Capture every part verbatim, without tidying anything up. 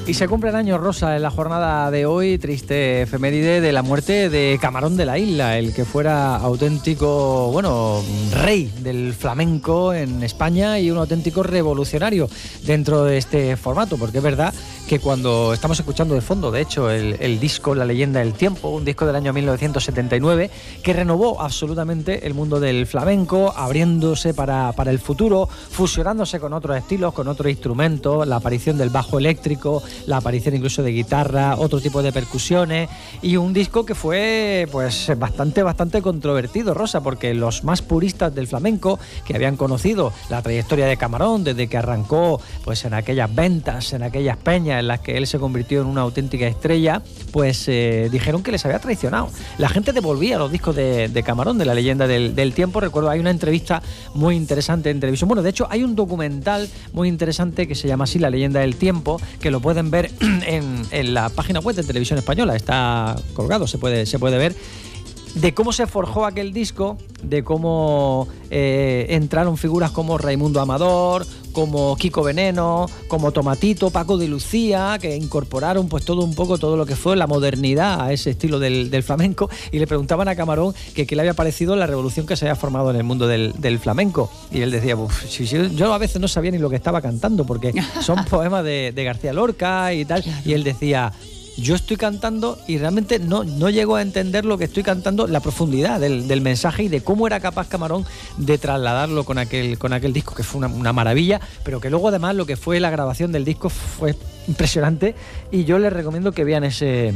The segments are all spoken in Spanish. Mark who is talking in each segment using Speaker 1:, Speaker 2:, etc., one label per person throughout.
Speaker 1: Y se cumple el año, Rosa, en la jornada de hoy, triste efeméride de la muerte de Camarón de la Isla, el que fuera auténtico, bueno, rey del flamenco en España y un auténtico revolucionario dentro de este formato, porque es verdad que cuando estamos escuchando de fondo, de hecho, el, el disco La Leyenda del Tiempo, un disco del año mil novecientos setenta y nueve, que renovó absolutamente el mundo del flamenco, abriéndose para, para el futuro, fusionándose con otros estilos, con otros instrumentos, la aparición del bajo eléctrico, la aparición incluso de guitarra, otro tipo de percusiones, y un disco que fue pues bastante, bastante controvertido, Rosa, porque los más puristas del flamenco, que habían conocido la trayectoria de Camarón desde que arrancó pues en aquellas ventas, en aquellas peñas en las que él se convirtió en una auténtica estrella, pues eh, dijeron que les había traicionado. La gente devolvía los discos de, de Camarón, de La Leyenda del, del Tiempo. Recuerdo, hay una entrevista muy interesante en televisión. Bueno, de hecho, hay un documental muy interesante que se llama así, La Leyenda del Tiempo, que lo pueden ver en, en la página web de Televisión Española. Está colgado, se puede, se puede ver, de cómo se forjó aquel disco, de cómo eh, entraron figuras como Raimundo Amador, como Kiko Veneno, como Tomatito, Paco de Lucía, que incorporaron pues todo un poco todo lo que fue la modernidad a ese estilo del, del flamenco, y le preguntaban a Camarón que qué le había parecido la revolución que se había formado en el mundo del, del flamenco, y él decía, si, si, yo a veces no sabía ni lo que estaba cantando, porque son poemas de, de García Lorca y tal, y él decía, yo estoy cantando y realmente no, no llego a entender lo que estoy cantando, la profundidad del, del mensaje y de cómo era capaz Camarón de trasladarlo con aquel, con aquel disco, que fue una, una maravilla, pero que luego además lo que fue la grabación del disco fue impresionante, y yo les recomiendo que vean ese,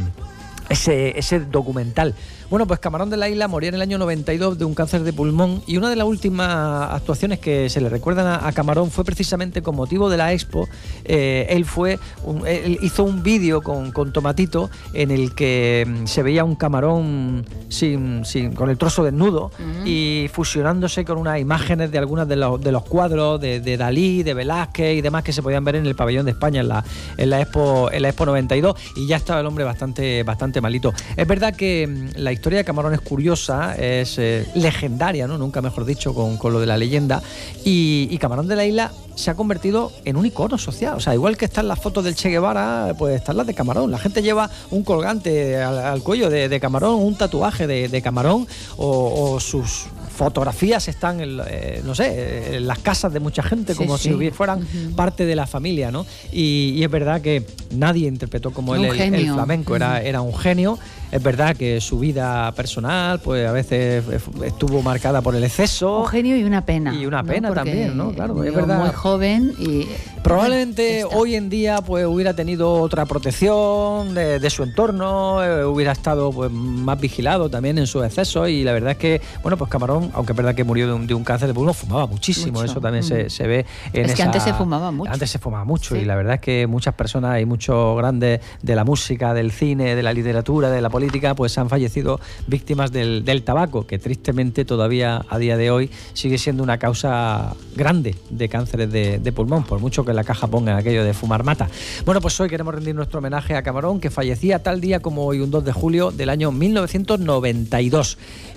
Speaker 1: ese, ese documental. Bueno, pues Camarón de la Isla moría en el año noventa y dos de un cáncer de pulmón, y una de las últimas actuaciones que se le recuerdan a, a Camarón fue precisamente con motivo de la Expo. Eh, él fue un, él hizo un vídeo con, con Tomatito en el que se veía un Camarón sin, sin, con el torso desnudo, uh-huh, y fusionándose con unas imágenes de algunos de los, de los cuadros de, de Dalí, de Velázquez y demás que se podían ver en el pabellón de España en la, en la Expo, en la Expo noventa y dos, y ya estaba el hombre bastante, bastante malito. Es verdad que la La historia de Camarón es curiosa, es eh, legendaria, ¿no? Nunca mejor dicho, con, con lo de la leyenda, y, y Camarón de la Isla se ha convertido en un icono social. O sea, igual que están las fotos del Che Guevara, pues están las de Camarón. La gente lleva un colgante al, al cuello de, de Camarón, un tatuaje de, de Camarón, o, o sus fotografías están en, eh, no sé, en las casas de mucha gente, como sí, si sí. fueran uh-huh. parte de la familia, ¿no? Y, y es verdad que nadie interpretó como él el, el flamenco, uh-huh. era, era un genio. Es verdad que su vida personal, pues a veces estuvo marcada por el exceso.
Speaker 2: Un genio y una pena.
Speaker 1: Y una pena, ¿no? También, ¿no? Claro, es verdad.
Speaker 2: Muy joven y...
Speaker 1: Probablemente hoy en día pues hubiera tenido otra protección de, de su entorno, eh, hubiera estado pues más vigilado también en sus excesos, y la verdad es que, bueno, pues Camarón, aunque es verdad que murió de un, de un cáncer de pulmón, fumaba muchísimo. Mucho. Eso también mm. se, se ve en
Speaker 2: Es
Speaker 1: esa...
Speaker 2: que antes se fumaba mucho.
Speaker 1: Antes se fumaba mucho, sí. Y la verdad es que muchas personas y muchos grandes de la música, del cine, de la literatura, de la política, pues han fallecido víctimas del, del tabaco, que tristemente todavía a día de hoy sigue siendo una causa grande de cánceres de, de pulmón, por mucho que en la caja pongan aquello de fumar mata. Bueno, pues hoy queremos rendir nuestro homenaje a Camarón, que fallecía tal día como hoy, un dos de julio del año mil novecientos noventa y dos,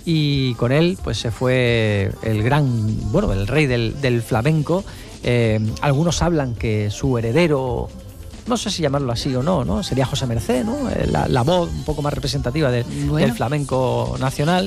Speaker 1: y con él pues se fue el gran, bueno, el rey del, del flamenco. Eh, algunos hablan que su heredero, no sé si llamarlo así o no, ¿no? Sería José Mercé, ¿no? La, la voz un poco más representativa de, bueno. del flamenco nacional.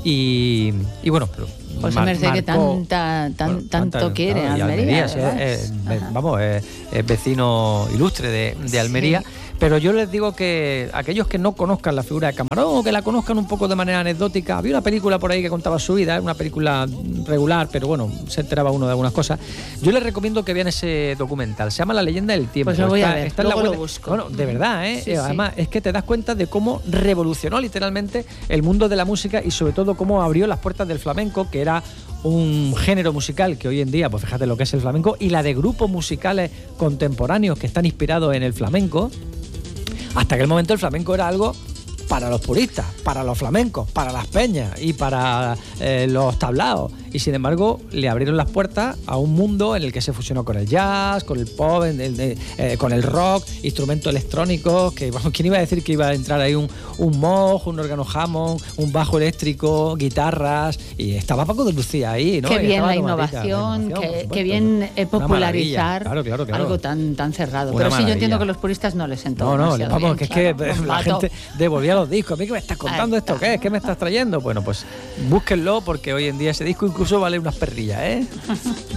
Speaker 1: Y, y bueno, pero
Speaker 2: José Mercé, que tanta, tan, bueno, tanto tanta, quiere claro, Almería. Almería
Speaker 1: sí, es, es, vamos, es, es vecino ilustre de, de Almería. Sí. Pero yo les digo que aquellos que no conozcan la figura de Camarón, o que la conozcan un poco de manera anecdótica, había una película por ahí que contaba su vida, una película regular, pero bueno, se enteraba uno de algunas cosas. Yo les recomiendo que vean ese documental, se llama La Leyenda del Tiempo.
Speaker 2: Pues lo voy
Speaker 1: está,
Speaker 2: a ver,
Speaker 1: está
Speaker 2: luego
Speaker 1: en la
Speaker 2: lo busco.
Speaker 1: Bueno, de verdad, ¿eh?
Speaker 2: Sí,
Speaker 1: Además,
Speaker 2: sí.
Speaker 1: es que te das cuenta de cómo revolucionó literalmente el mundo de la música, y sobre todo cómo abrió las puertas del flamenco, que era un género musical que hoy en día, pues fíjate lo que es el flamenco, y la de grupos musicales contemporáneos que están inspirados en el flamenco. Hasta aquel momento el flamenco era algo para los puristas, para los flamencos, para las peñas y para eh, los tablaos. y sin embargo le abrieron las puertas a un mundo en el que se fusionó con el jazz, con el pop, el, el, eh, con el rock, instrumentos electrónicos, que vamos, ¿quién iba a decir que iba a entrar ahí un, un Moog, un órgano Hammond, un bajo eléctrico, guitarras, y estaba Paco de Lucía ahí, ¿no?
Speaker 2: Qué bien la
Speaker 1: innovación,
Speaker 2: innovación, la innovación, qué, qué bien eh, popularizar
Speaker 1: claro, claro, claro.
Speaker 2: algo tan, tan cerrado.
Speaker 1: Una
Speaker 2: Pero
Speaker 1: maravilla.
Speaker 2: sí, yo entiendo que los puristas no les sentó
Speaker 1: No, no,
Speaker 2: demasiado
Speaker 1: vamos,
Speaker 2: bien,
Speaker 1: que
Speaker 2: claro,
Speaker 1: es que
Speaker 2: un
Speaker 1: la
Speaker 2: vato.
Speaker 1: gente devolvía los discos. ¿A mí qué me estás contando esto? ¿Qué es? ¿Qué me estás trayendo? Bueno, pues búsquenlo porque hoy en día ese disco incluso vale unas perrillas, ¿eh?